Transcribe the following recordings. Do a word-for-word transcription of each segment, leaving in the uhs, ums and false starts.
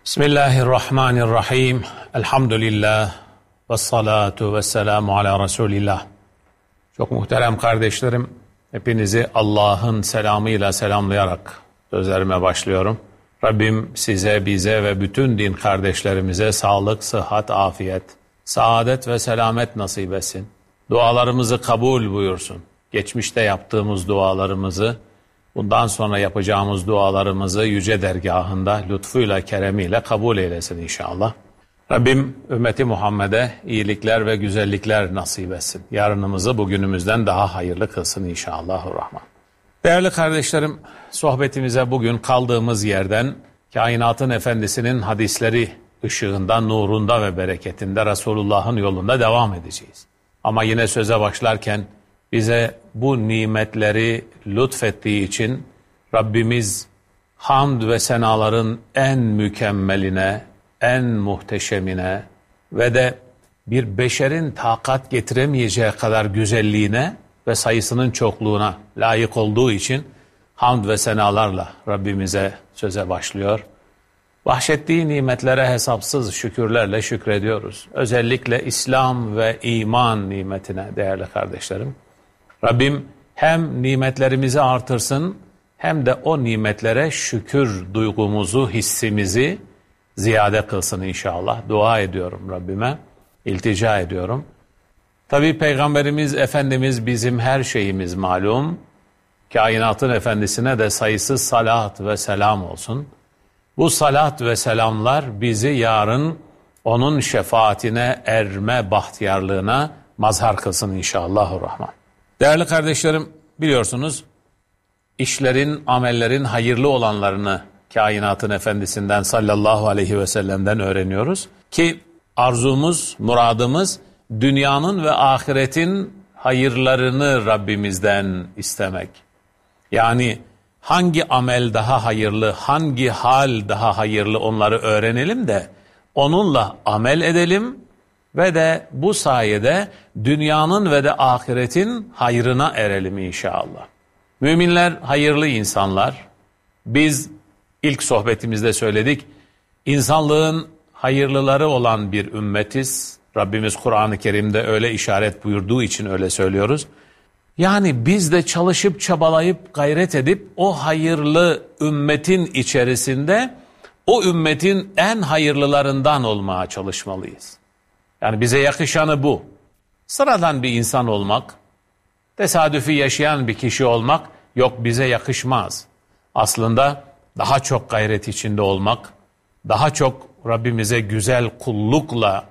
Bismillahirrahmanirrahim. Elhamdülillah. Ve salatu ve selamu ala Resulillah. Çok muhterem kardeşlerim, hepinizi Allah'ın selamıyla selamlayarak sözlerime başlıyorum. Rabbim size, bize ve bütün din kardeşlerimize sağlık, sıhhat, afiyet, saadet ve selamet nasip etsin. Dualarımızı kabul buyursun. Geçmişte yaptığımız dualarımızı, bundan sonra yapacağımız dualarımızı yüce dergahında lütfuyla, keremiyle kabul eylesin inşallah. Rabbim ümmeti Muhammed'e iyilikler ve güzellikler nasip etsin. Yarınımızı bugünümüzden daha hayırlı kılsın inşallahurrahman. Değerli kardeşlerim, sohbetimize bugün kaldığımız yerden kainatın efendisinin hadisleri ışığında, nurunda ve bereketinde Resulullah'ın yolunda devam edeceğiz. Ama yine söze başlarken bize bu nimetleri lütfettiği için Rabbimiz hamd ve senaların en mükemmeline, en muhteşemine ve de bir beşerin takat getiremeyeceği kadar güzelliğine ve sayısının çokluğuna layık olduğu için hamd ve senalarla Rabbimize söze başlıyor. Bahşettiği nimetlere hesapsız şükürlerle şükrediyoruz. Özellikle İslam ve iman nimetine değerli kardeşlerim. Rabbim hem nimetlerimizi artırsın hem de o nimetlere şükür duygumuzu, hissimizi ziyade kılsın inşallah. Dua ediyorum Rabbime, iltica ediyorum. Tabii Peygamberimiz Efendimiz bizim her şeyimiz malum. Kainatın efendisine de sayısız salat ve selam olsun. Bu salat ve selamlar bizi yarın onun şefaatine erme bahtiyarlığına mazhar kılsın inşallahurrahman. Değerli kardeşlerim, biliyorsunuz işlerin, amellerin hayırlı olanlarını kainatın efendisinden sallallahu aleyhi ve sellem'den öğreniyoruz. Ki arzumuz, muradımız dünyanın ve ahiretin hayırlarını Rabbimizden istemek. Yani hangi amel daha hayırlı, hangi hal daha hayırlı onları öğrenelim de onunla amel edelim ve de bu sayede dünyanın ve de ahiretin hayrına erelim inşallah. Müminler hayırlı insanlar. Biz ilk sohbetimizde söyledik, insanlığın hayırlıları olan bir ümmetiz. Rabbimiz Kur'an-ı Kerim'de öyle işaret buyurduğu için öyle söylüyoruz. Yani biz de çalışıp çabalayıp gayret edip o hayırlı ümmetin içerisinde o ümmetin en hayırlılarından olmaya çalışmalıyız. Yani bize yakışanı bu. Sıradan bir insan olmak, tesadüfi yaşayan bir kişi olmak yok, bize yakışmaz. Aslında daha çok gayret içinde olmak, daha çok Rabbimize güzel kullukla,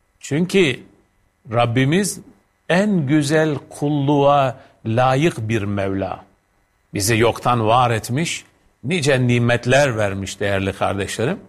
çünkü Rabbimiz en güzel kulluğa layık bir Mevla. Bizi yoktan var etmiş, nice nimetler vermiş değerli kardeşlerim.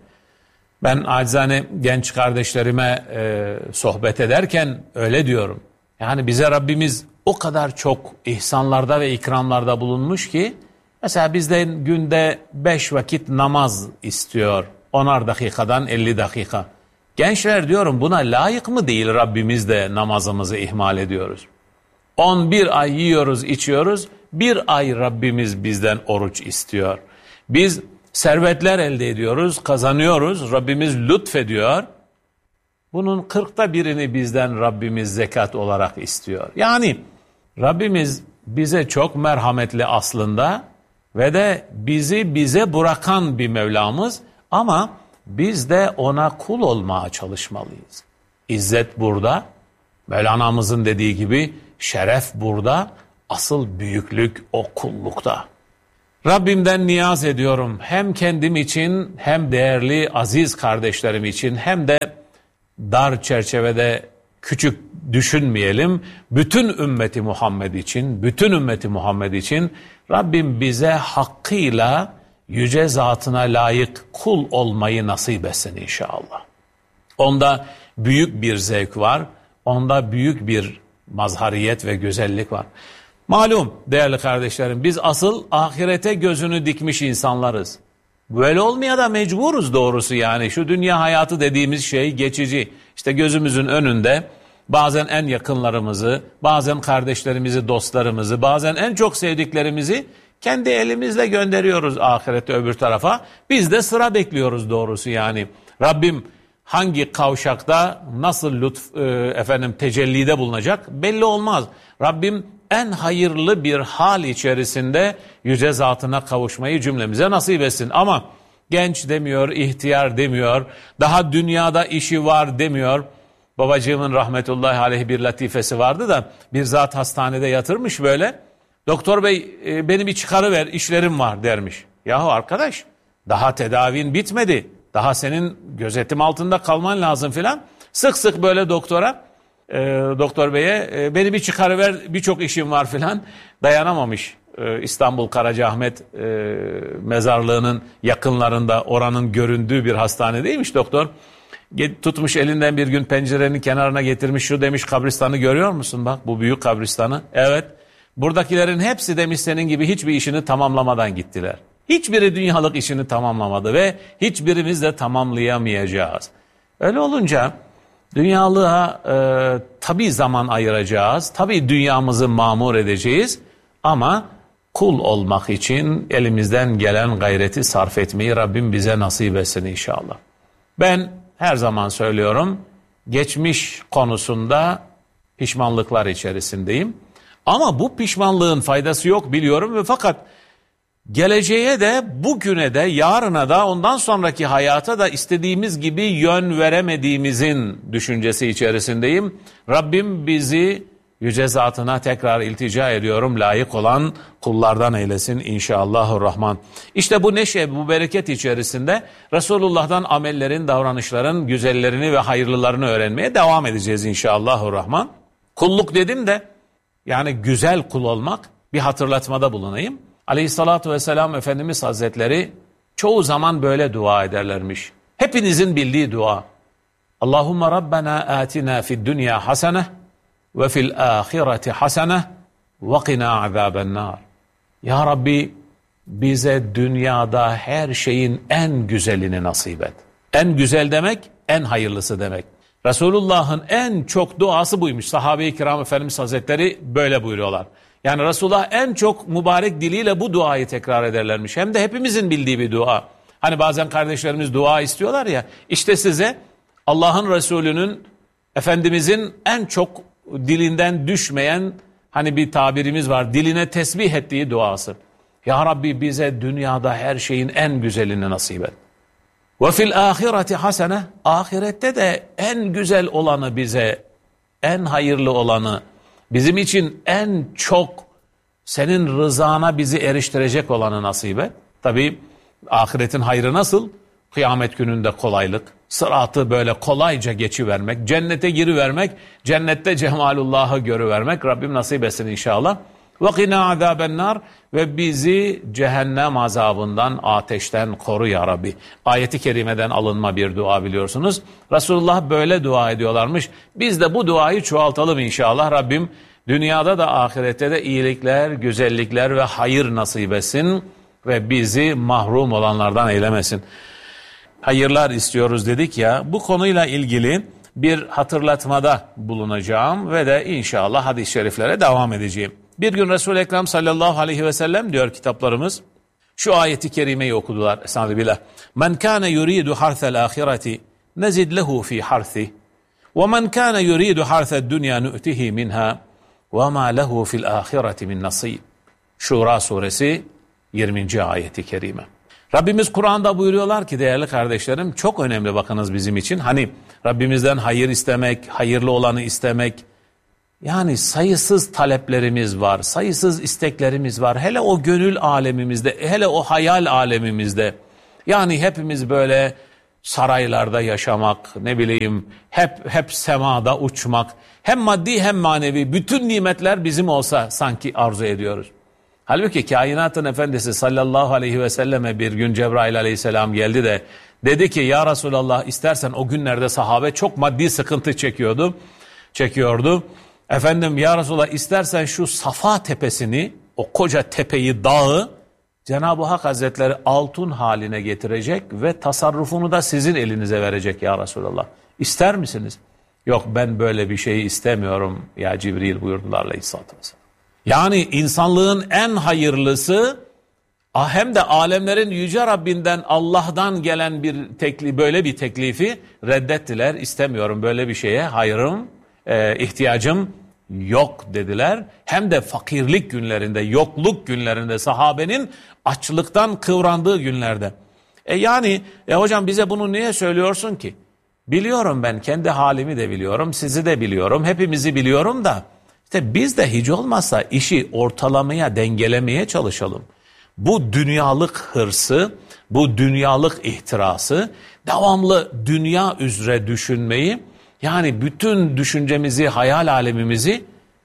Ben acizane genç kardeşlerime e, sohbet ederken öyle diyorum. Yani bize Rabbimiz o kadar çok ihsanlarda ve ikramlarda bulunmuş ki, mesela bizden günde beş vakit namaz istiyor. Onar dakikadan elli dakika. Gençler diyorum, buna layık mı değil Rabbimiz de namazımızı ihmal ediyoruz. on bir ay yiyoruz, içiyoruz. Bir ay Rabbimiz bizden oruç istiyor. Biz servetler elde ediyoruz, kazanıyoruz. Rabbimiz lütfediyor. Bunun kırkta birini bizden Rabbimiz zekat olarak istiyor. Yani Rabbimiz bize çok merhametli aslında ve de bizi bize bırakan bir Mevlamız, ama biz de ona kul olmaya çalışmalıyız. İzzet burada, Mevlana'mızın dediği gibi şeref burada, asıl büyüklük o kullukta. Rabbimden niyaz ediyorum, hem kendim için hem değerli aziz kardeşlerim için, hem de dar çerçevede küçük düşünmeyelim, bütün ümmeti Muhammed için, bütün ümmeti Muhammed için Rabbim bize hakkıyla yüce zatına layık kul olmayı nasip etsin inşallah. Onda büyük bir zevk var, onda büyük bir mazhariyet ve güzellik var. Malum değerli kardeşlerim, biz asıl ahirete gözünü dikmiş insanlarız. Böyle olmaya da mecburuz doğrusu yani. Şu dünya hayatı dediğimiz şey geçici. İşte gözümüzün önünde bazen en yakınlarımızı, bazen kardeşlerimizi, dostlarımızı, bazen en çok sevdiklerimizi kendi elimizle gönderiyoruz ahirette öbür tarafa. Biz de sıra bekliyoruz doğrusu yani. Rabbim hangi kavşakta nasıl lütf e, efendim tecellide bulunacak belli olmaz. Rabbim en hayırlı bir hal içerisinde yüce zatına kavuşmayı cümlemize nasip etsin. Ama genç demiyor, ihtiyar demiyor, daha dünyada işi var demiyor. Babacığımın rahmetullahi aleyh bir latifesi vardı da bir zat hastanede yatırmış böyle. Doktor bey e, beni bir çıkarıver, işlerim var dermiş. Yahu arkadaş, daha tedavin bitmedi. Daha senin gözetim altında kalman lazım filan. Sık sık böyle doktora, e, doktor beye e, beni bir çıkarıver, birçok işim var filan. Dayanamamış. E, İstanbul Karacaahmet e, mezarlığının yakınlarında, oranın göründüğü bir hastanedeymiş doktor. Tutmuş elinden bir gün pencerenin kenarına getirmiş, şu demiş, kabristanı görüyor musun bak, bu büyük kabristanı. Evet, buradakilerin hepsi demiş senin gibi hiçbir işini tamamlamadan gittiler. Hiçbiri dünyalık işini tamamlamadı ve hiçbirimiz de tamamlayamayacağız. Öyle olunca dünyalığa e, tabii zaman ayıracağız, tabii dünyamızı mamur edeceğiz ama kul olmak için elimizden gelen gayreti sarf etmeyi Rabbim bize nasip etsin inşallah. Ben her zaman söylüyorum, geçmiş konusunda pişmanlıklar içerisindeyim. Ama bu pişmanlığın faydası yok biliyorum ve fakat geleceğe de, bugüne de, yarına da, ondan sonraki hayata da istediğimiz gibi yön veremediğimizin düşüncesi içerisindeyim. Rabbim bizi yüce zatına tekrar iltica ediyorum, layık olan kullardan eylesin inşallahurrahman. İşte bu neşe, bu bereket içerisinde Resulullah'tan amellerin, davranışların güzellerini ve hayırlılarını öğrenmeye devam edeceğiz inşallahurrahman. Kulluk dedim de, yani güzel kul olmak, bir hatırlatmada bulunayım. Aleyhissalatu vesselam Efendimiz Hazretleri çoğu zaman böyle dua ederlermiş. Hepinizin bildiği dua. Allahümme Rabbena atina fid dünya hasene ve fil ahireti hasene ve qina azabennar. Ya Rabbi, bize dünyada her şeyin en güzelini nasip et. En güzel demek, en hayırlısı demek. Resulullah'ın en çok duası buymuş. Sahabe-i kiram Efendimiz Hazretleri böyle buyuruyorlar. Yani Resulullah en çok mübarek diliyle bu duayı tekrar ederlermiş. Hem de hepimizin bildiği bir dua. Hani bazen kardeşlerimiz dua istiyorlar ya. İşte size Allah'ın Resulü'nün, Efendimizin en çok dilinden düşmeyen hani bir tabirimiz var. Diline tesbih ettiği duası. Ya Rabbi, bize dünyada her şeyin en güzelini nasip et. Ve fil ahireti hasene. Ahirette de en güzel olanı bize, en hayırlı olanı, bizim için en çok senin rızana bizi eriştirecek olanı nasip et. Tabii ahiretin hayrı nasıl? Kıyamet gününde kolaylık, sıratı böyle kolayca geçivermek, cennete girivermek, cennette cemalullah'ı görüvermek. Rabbim nasip etsin inşallah. وَقِنَا عَذَابَ النَّارِ Ve bizi cehennem azabından, ateşten koru ya Rabbi. Ayeti kerimeden alınma bir dua biliyorsunuz. Resulullah böyle dua ediyorlarmış. Biz de bu duayı çoğaltalım inşallah. Rabbim dünyada da ahirette de iyilikler, güzellikler ve hayır nasip etsin ve bizi mahrum olanlardan eylemesin. Hayırlar istiyoruz dedik ya, bu konuyla ilgili bir hatırlatmada bulunacağım ve de inşallah hadis-i şeriflere devam edeceğim. Bir gün Resul-i Ekrem sallallahu aleyhi ve sellem diyor kitaplarımız, şu ayeti kerimeyi okudular. Estağfirullah. Men kana yuridu harsel ahireti nezid lehu fi harsi ve men kana yuridu harsed dunya nu'tihi minha ve ma lehu fil ahireti min nasib. Şura suresi yirminci ayeti kerime. Rabbimiz Kur'an'da buyuruyorlar ki değerli kardeşlerim, çok önemli bakınız bizim için. Hani Rabbimizden hayır istemek, hayırlı olanı istemek, yani sayısız taleplerimiz var, sayısız isteklerimiz var. Hele o gönül alemimizde, hele o hayal alemimizde. Yani hepimiz böyle saraylarda yaşamak, ne bileyim, hep hep semada uçmak, hem maddi hem manevi bütün nimetler bizim olsa sanki arzu ediyoruz. Halbuki kainatın efendisi sallallahu aleyhi ve selleme bir gün Cebrail aleyhisselam geldi de dedi ki ya Resulallah, istersen, o günlerde sahabe çok maddi sıkıntı çekiyordu. Çekiyordu. Efendim ya Resulallah, istersen şu Safa tepesini, o koca tepeyi, dağı Cenab-ı Hak Hazretleri altın haline getirecek ve tasarrufunu da sizin elinize verecek ya Resulallah. İster misiniz? Yok, ben böyle bir şeyi istemiyorum ya Cibril buyurdular aleyhissalatü vesselam. Yani insanlığın en hayırlısı Hem de alemlerin yüce Rabbinden, Allah'tan gelen bir teklif, böyle bir teklifi reddettiler. İstemiyorum böyle bir şeye, hayırım, e, ihtiyacım yok dediler. Hem de fakirlik günlerinde, yokluk günlerinde, sahabenin açlıktan kıvrandığı günlerde. E yani e hocam bize bunu niye söylüyorsun ki? Biliyorum, ben kendi halimi de biliyorum, sizi de biliyorum, hepimizi biliyorum da işte biz de hiç olmazsa işi ortalamaya, dengelemeye çalışalım. Bu dünyalık hırsı, bu dünyalık ihtirası, devamlı dünya üzere düşünmeyi, yani bütün düşüncemizi, hayal alemimizi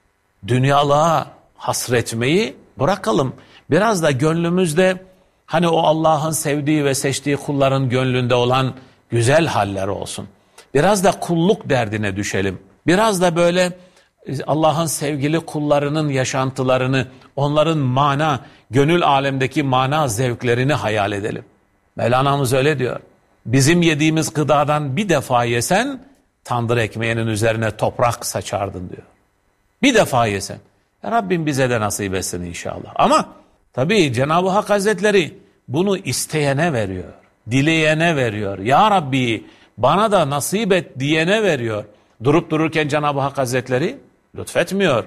dünyalığa hasretmeyi bırakalım. Biraz da gönlümüzde hani o Allah'ın sevdiği ve seçtiği kulların gönlünde olan güzel haller olsun. Biraz da kulluk derdine düşelim. Biraz da böyle Allah'ın sevgili kullarının yaşantılarını, onların mana, gönül alemdeki mana zevklerini hayal edelim. Mevlana'mız öyle diyor. Bizim yediğimiz gıdadan bir defa yesen, tandır ekmeğinin üzerine toprak saçardın diyor. Bir defa yesen. Ya Rabbim bize de nasip etsin inşallah. Ama tabii Cenab-ı Hak Hazretleri bunu isteyene veriyor. Dileyene veriyor. Ya Rabbi bana da nasip et diyene veriyor. Durup dururken Cenab-ı Hak Hazretleri lütfetmiyor.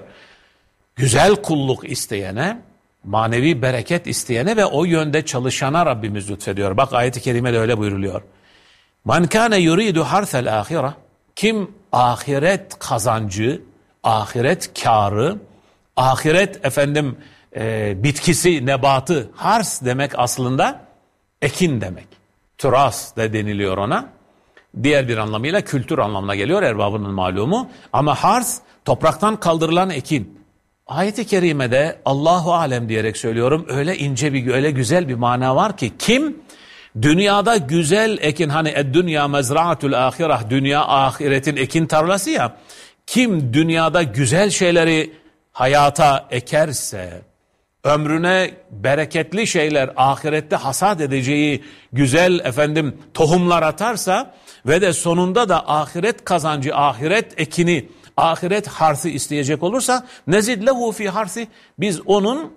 Güzel kulluk isteyene, manevi bereket isteyene ve o yönde çalışana Rabbimiz lütfediyor. Bak ayet-i kerimede öyle buyruluyor. Man kana yuridu harsel ahire, kim ahiret kazancı, ahiret kârı, ahiret efendim e, bitkisi, nebatı, hars demek aslında ekin demek. Turas da deniliyor ona. Diğer bir anlamıyla kültür anlamına geliyor, erbabının malumu. Ama hars topraktan kaldırılan ekin. Ayet-i kerimede Allahu alem diyerek söylüyorum, öyle ince bir, öyle güzel bir mana var ki kim dünyada güzel ekin, hani ed-dünya mezra'atul ahireh, dünya ahiretin ekin tarlası ya, kim dünyada güzel şeyleri hayata ekerse, ömrüne bereketli şeyler, ahirette hasat edeceği güzel efendim tohumlar atarsa ve de sonunda da ahiret kazancı, ahiret ekini, ahiret harsı isteyecek olursa, nezid lehu fi harsi, biz onun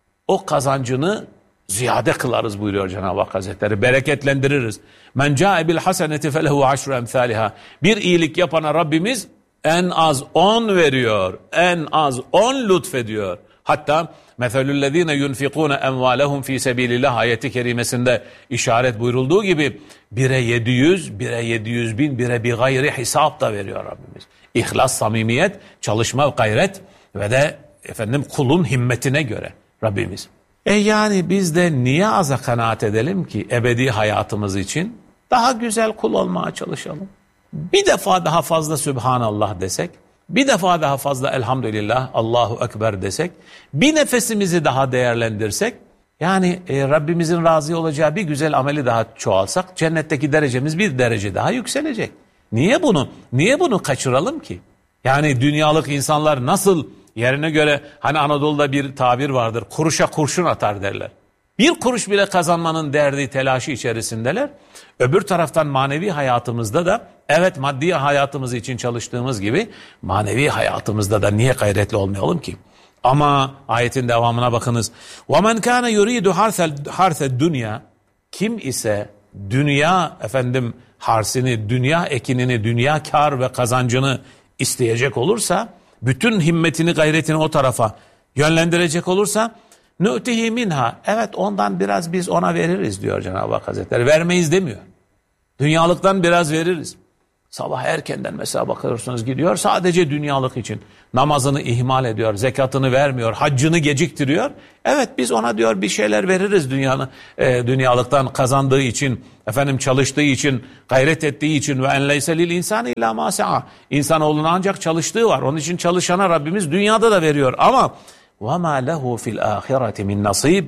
o kazancını ziyade kılarız buyuruyor Cenab-ı Hak Hazretleri. Bereketlendiririz. Men ca'e bil haseneti felehu aşru emthaliha. Bir iyilik yapana Rabbimiz en az on veriyor. En az on lütfediyor. Hatta meselüllezine yunfikune envalehum fi sebilillah ayeti kerimesinde işaret buyurulduğu gibi bire yedi yüz, bire yedi yüz bin, bire bir gayri hesap da veriyor Rabbimiz. İhlas, samimiyet, çalışma, gayret ve de efendim kulun himmetine göre Rabbimiz. E yani biz de niye aza kanaat edelim ki ebedi hayatımız için? Daha güzel kul olmaya çalışalım. Bir defa daha fazla Sübhanallah desek, bir defa daha fazla Elhamdülillah, Allahu Ekber desek, bir nefesimizi daha değerlendirsek, yani e, Rabbimizin razı olacağı bir güzel ameli daha çoğalsak, cennetteki derecemiz bir derece daha yükselecek. Niye bunu, niye bunu kaçıralım ki? Yani dünyalık insanlar nasıl yerine göre, hani Anadolu'da bir tabir vardır, kuruşa kurşun atar derler. Bir kuruş bile kazanmanın derdi, telaşı içerisindeler. Öbür taraftan manevi hayatımızda da, evet maddi hayatımız için çalıştığımız gibi, manevi hayatımızda da niye gayretli olmayalım ki? Ama ayetin devamına bakınız. وَمَنْ كَانَ يُرِيدُ حَرْثَ الدُّنْيَا, kim ise dünya efendim harsini, dünya ekinini, dünya kar ve kazancını isteyecek olursa, bütün himmetini, gayretini o tarafa yönlendirecek olursa, nü'tihi minha, evet ondan biraz biz ona veririz diyor Cenab-ı Hak Hazretleri. Vermeyiz demiyor. Dünyalıktan biraz veririz. Sabah erkenden mesela bakıyorsunuz gidiyor, sadece dünyalık için namazını ihmal ediyor, zekatını vermiyor, haccını geciktiriyor. Evet biz ona diyor bir şeyler veririz dünyanın e, dünyalıktan kazandığı için, efendim çalıştığı için, gayret ettiği için. Ve en leyse lil insani illa ma sa'a. İnsanoğlunun ancak çalıştığı var. Onun için çalışana Rabbimiz dünyada da veriyor. Ama ve ma lehu fil ahireti min nasib.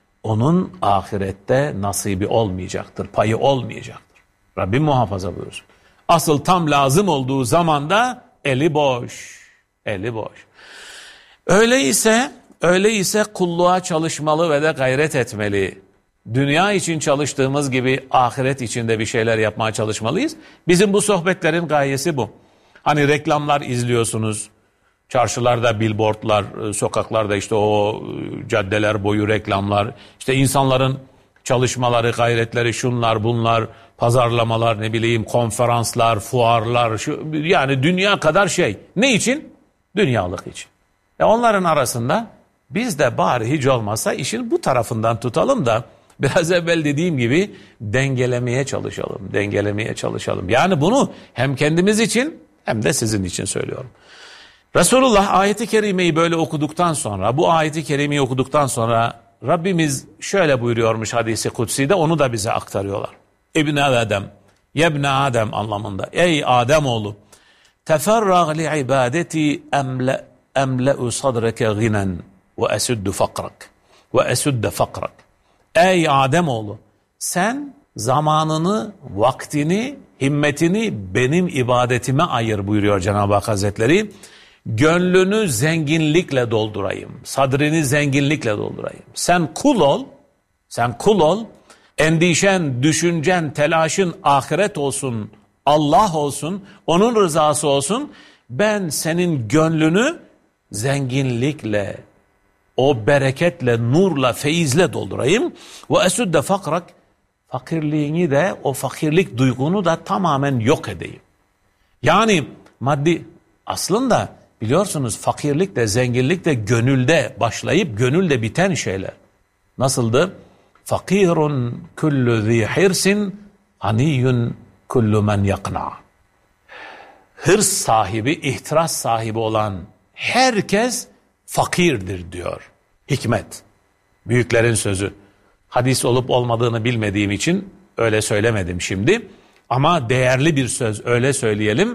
Onun ahirette nasibi olmayacaktır, payı olmayacaktır. Rabbim muhafaza buyursun. Asıl tam lazım olduğu zamanda eli boş, eli boş. Öyleyse, öyleyse kulluğa çalışmalı ve de gayret etmeli. Dünya için çalıştığımız gibi ahiret için de bir şeyler yapmaya çalışmalıyız. Bizim bu sohbetlerin gayesi bu. Hani reklamlar izliyorsunuz, Çarşılarda billboardlar, sokaklarda işte o caddeler boyu reklamlar, işte insanların çalışmaları, gayretleri, şunlar bunlar, pazarlamalar, ne bileyim konferanslar, fuarlar, şu, yani dünya kadar şey. Ne için? Dünyalık için. E onların arasında biz de bari hiç olmazsa işin bu tarafından tutalım da biraz evvel dediğim gibi dengelemeye çalışalım, dengelemeye çalışalım. Yani bunu hem kendimiz için hem de sizin için söylüyorum. Resulullah ayeti kerimeyi böyle okuduktan sonra, bu ayeti kerimeyi okuduktan sonra Rabbimiz şöyle buyuruyormuş hadisi kutsi'de, onu da bize aktarıyorlar. İbn Adem, yebne Adem anlamında. Ey Ademoğlu, teferrag li ibadeti emle emle'u sadreke ginen ve esuddu fakrak ve esudde fakrak. Ey Ademoğlu, sen zamanını, vaktini, himmetini benim ibadetime ayır buyuruyor Cenab-ı Hak Hazretleri. Gönlünü zenginlikle doldurayım, sadrini zenginlikle doldurayım. Sen kul ol, sen kul ol, endişen, düşüncen, telaşın ahiret olsun, Allah olsun, onun rızası olsun. Ben senin gönlünü zenginlikle, o bereketle, nurla, feyizle doldurayım. Ve esudde fakrak, fakirliğini de, o fakirlik duygunu da tamamen yok edeyim. Yani maddi, aslında biliyorsunuz fakirlik de zenginlik de gönülde başlayıp gönülde biten şeyler. Nasıldı? Fakirun kullu zi hirsin, aniyun kullu men yakna. Hırs sahibi, ihtiras sahibi olan herkes fakirdir diyor. Hikmet. Büyüklerin sözü. Hadis olup olmadığını bilmediğim için öyle söylemedim şimdi. Ama değerli bir söz, öyle söyleyelim.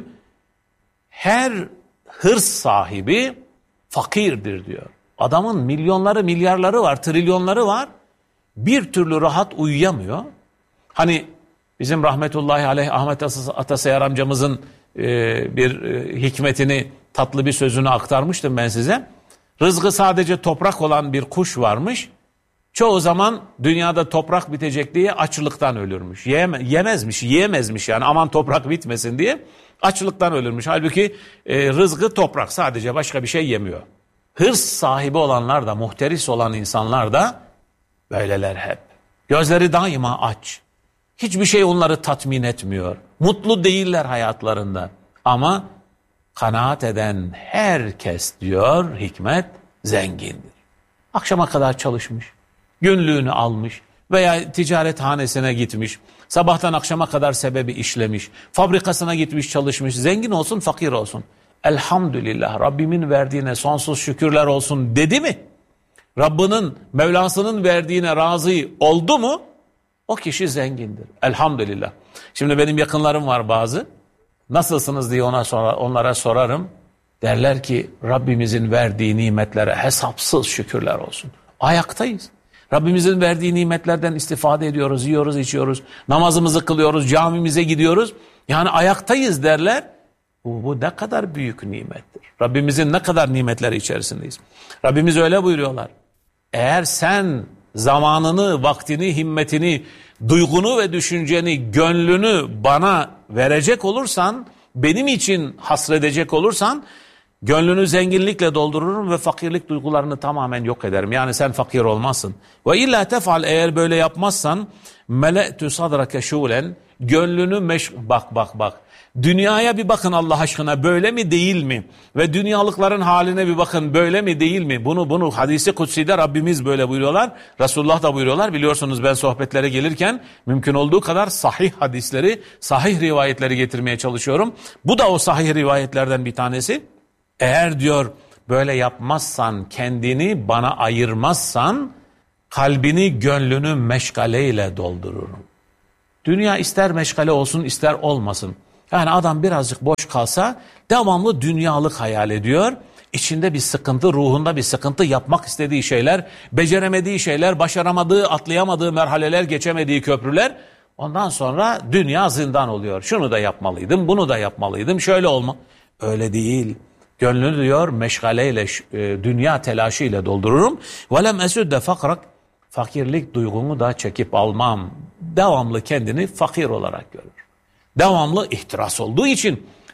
Her hırs sahibi fakirdir diyor. Adamın milyonları, milyarları var, trilyonları var. Bir türlü rahat uyuyamıyor. Hani bizim rahmetullahi aleyh Ahmet Atasayar amcamızın e, bir e, hikmetini, tatlı bir sözünü aktarmıştım ben size. Rızkı sadece toprak olan bir kuş varmış. Çoğu zaman dünyada toprak bitecek diye açlıktan ölürmüş. Yeme, yemezmiş, yiyemezmiş yani aman toprak bitmesin diye açlıktan ölürmüş. Halbuki e, rızkı toprak, sadece başka bir şey yemiyor. Hırs sahibi olanlar da, muhteris olan insanlar da böyleler hep. Gözleri daima aç. Hiçbir şey onları tatmin etmiyor. Mutlu değiller hayatlarında. Ama kanaat eden herkes diyor hikmet zengindir. Akşama kadar çalışmış, günlüğünü almış veya ticarethanesine gitmiş, sabahtan akşama kadar sebebi işlemiş, fabrikasına gitmiş çalışmış, zengin olsun fakir olsun. Elhamdülillah Rabbimin verdiğine sonsuz şükürler olsun dedi mi? Rabbinin, Mevlasının verdiğine razı oldu mu? O kişi zengindir. Elhamdülillah. Şimdi benim yakınlarım var bazı. Nasılsınız diye ona sonra, onlara sorarım. Derler ki Rabbimizin verdiği nimetlere hesapsız şükürler olsun. Ayaktayız. Rabbimizin verdiği nimetlerden istifade ediyoruz, yiyoruz, içiyoruz. Namazımızı kılıyoruz, camimize gidiyoruz. Yani ayaktayız derler. Bu, bu ne kadar büyük nimettir. Rabbimizin ne kadar nimetleri içerisindeyiz. Rabbimiz öyle buyuruyorlar. Eğer sen zamanını, vaktini, himmetini, duygunu ve düşünceni, gönlünü bana verecek olursan, benim için hasredecek olursan, gönlünü zenginlikle doldururum ve fakirlik duygularını tamamen yok ederim. Yani sen fakir olmazsın. Ve illa tefal, eğer böyle yapmazsan, mele'tü sadrake şulen, gönlünü meş... Bak bak bak. Dünyaya bir bakın Allah aşkına, böyle mi değil mi? Ve dünyalıkların haline bir bakın, böyle mi değil mi? Bunu bunu hadisi kutsi'de Rabbimiz böyle buyuruyorlar. Resulullah da buyuruyorlar. Biliyorsunuz ben sohbetlere gelirken mümkün olduğu kadar sahih hadisleri, sahih rivayetleri getirmeye çalışıyorum. Bu da o sahih rivayetlerden bir tanesi. Eğer diyor böyle yapmazsan, kendini bana ayırmazsan, kalbini, gönlünü meşgaleyle doldururum. Dünya ister meşgale olsun, ister olmasın. Yani adam birazcık boş kalsa devamlı dünyalık hayal ediyor. İçinde bir sıkıntı, ruhunda bir sıkıntı, yapmak istediği şeyler, beceremediği şeyler, başaramadığı, atlayamadığı merhaleler, geçemediği köprüler. Ondan sonra dünya zindan oluyor. Şunu da yapmalıydım, bunu da yapmalıydım, şöyle olma. Öyle değil. Gönlünü diyor meşgaleyle, dünya telaşıyla doldururum. وَلَمْ اَسُدَّ fakrak, fakirlik duygumu da çekip almam. Devamlı kendini fakir olarak görür. Devamlı ihtiras olduğu için,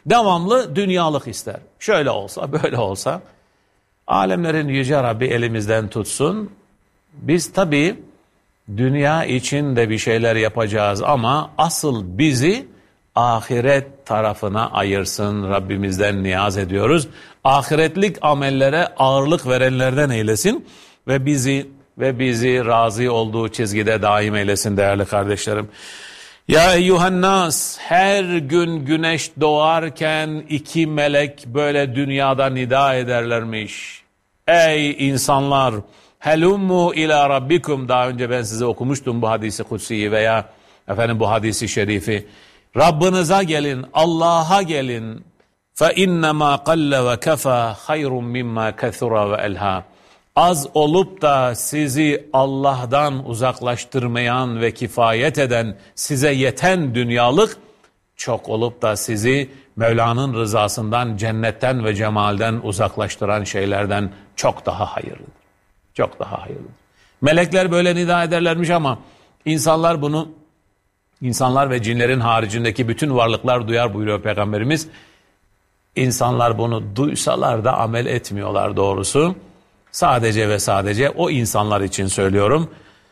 Devamlı dünyalık ister. Şöyle olsa, böyle olsa. Alemlerin Yüce Rabbi elimizden tutsun. Biz tabii dünya için de bir şeyler yapacağız ama asıl bizi ahiret tarafına ayırsın. Rabbimizden niyaz ediyoruz. Ahiretlik amellere ağırlık verenlerden eylesin ve bizi ve bizi razı olduğu çizgide daim eylesin değerli kardeşlerim. Ya eyyuhannas, her gün güneş doğarken iki melek böyle dünyada nida ederlermiş. Ey insanlar, helummu ila rabbikum. Daha önce ben size okumuştum bu hadisi kutsiyi veya efendim bu hadisi şerifi. Rabbinize gelin, Allah'a gelin. Fe innema qalle ve kafa hayrun mimma kathura ve elha. Az olup da sizi Allah'tan uzaklaştırmayan ve kifayet eden, size yeten dünyalık, çok olup da sizi Mevla'nın rızasından, cennetten ve cemalden uzaklaştıran şeylerden çok daha hayırlıdır. Çok daha hayırlıdır. Melekler böyle nida ederlermiş ama insanlar bunu, insanlar ve cinlerin haricindeki bütün varlıklar duyar buyuruyor Peygamberimiz. İnsanlar bunu duysalar da amel etmiyorlar doğrusu. Sadece ve sadece o insanlar için söylüyorum.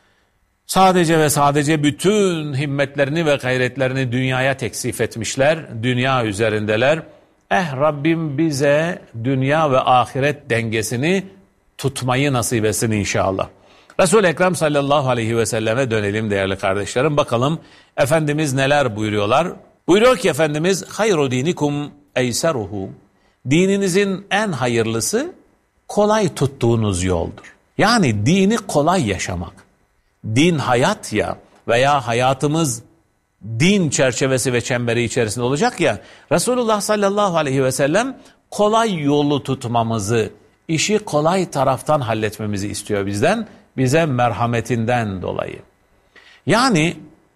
Sadece ve sadece bütün himmetlerini ve gayretlerini dünyaya teksif etmişler. Dünya üzerindeler. Eh Rabbim bize dünya ve ahiret dengesini tutmayı nasip etsin inşallah. Resul-i Ekrem sallallahu aleyhi ve selleme dönelim değerli kardeşlerim. Bakalım Efendimiz neler buyuruyorlar. Buyuruyor ki Efendimiz hayru dinikum eyseruhu. Dininizin en hayırlısı kolay tuttuğunuz yoldur. Yani dini kolay yaşamak. Din hayat ya veya hayatımız din çerçevesi ve çemberi içerisinde olacak ya. Resulullah sallallahu aleyhi ve sellem kolay yolu tutmamızı, işi kolay taraftan halletmemizi istiyor bizden. Bize merhametinden dolayı. Yani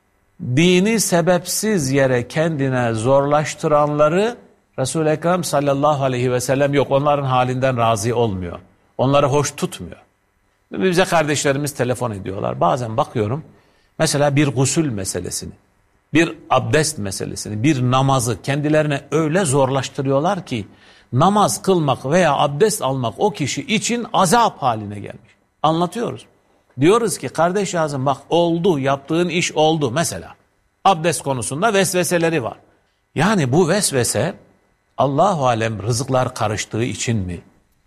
dini sebepsiz yere kendine zorlaştıranları Resul-i Ekrem sallallahu aleyhi ve sellem yok, onların halinden razı olmuyor. Onları hoş tutmuyor. Bize kardeşlerimiz telefon ediyorlar. Bazen bakıyorum mesela bir gusül meselesini, bir abdest meselesini, bir namazı kendilerine öyle zorlaştırıyorlar ki namaz kılmak veya abdest almak o kişi için azap haline gelmiş. Anlatıyoruz. Diyoruz ki kardeş yazım bak oldu, yaptığın iş oldu. Mesela abdest konusunda vesveseleri var. Yani bu vesvese Allah-u Alem rızıklar karıştığı için mi?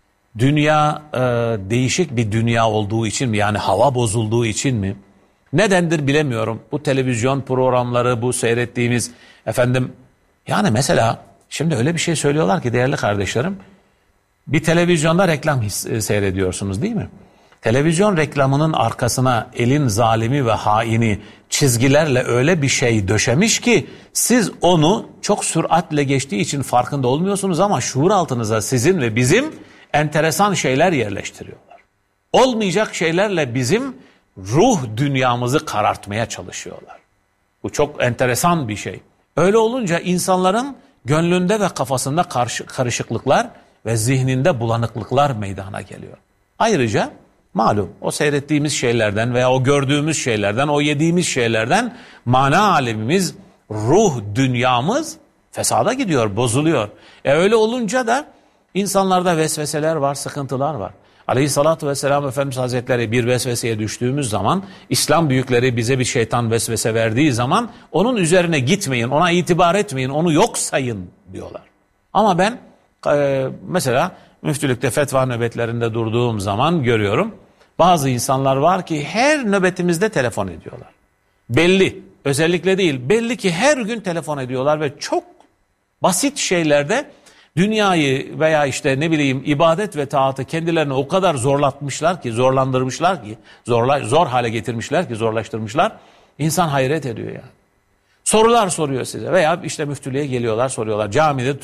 Dünya e, değişik bir dünya olduğu için mi? Yani hava bozulduğu için mi? Nedendir bilemiyorum. Bu televizyon programları, bu seyrettiğimiz efendim yani mesela şimdi öyle bir şey söylüyorlar ki değerli kardeşlerim, bir televizyonda reklam seyrediyorsunuz değil mi? Televizyon reklamının arkasına elin zalimi ve haini çizgilerle öyle bir şey döşemiş ki siz onu çok süratle geçtiği için farkında olmuyorsunuz ama şuur altınıza sizin ve bizim enteresan şeyler yerleştiriyorlar. Olmayacak şeylerle bizim ruh dünyamızı karartmaya çalışıyorlar. Bu çok enteresan bir şey. Öyle olunca insanların gönlünde ve kafasında karışıklıklar ve zihninde bulanıklıklar meydana geliyor. Ayrıca malum o seyrettiğimiz şeylerden veya o gördüğümüz şeylerden, o yediğimiz şeylerden mana alemimiz, ruh dünyamız fesada gidiyor, bozuluyor. E öyle olunca da insanlarda vesveseler var, sıkıntılar var. Aleyhissalatü vesselam Efendimiz Hazretleri bir vesveseye düştüğümüz zaman, İslam büyükleri bize bir şeytan vesvese verdiği zaman onun üzerine gitmeyin, ona itibar etmeyin, onu yok sayın diyorlar. Ama ben e, mesela müftülükte fetva nöbetlerinde durduğum zaman görüyorum. Bazı insanlar var ki her nöbetimizde telefon ediyorlar. Belli, özellikle değil, belli ki her gün telefon ediyorlar ve çok basit şeylerde dünyayı veya işte ne bileyim ibadet ve taatı kendilerine o kadar zorlatmışlar ki, zorlandırmışlar ki, zorla, zor hale getirmişler ki, zorlaştırmışlar. İnsan hayret ediyor yani. Sorular soruyor size veya işte müftülüğe geliyorlar, soruyorlar. Camide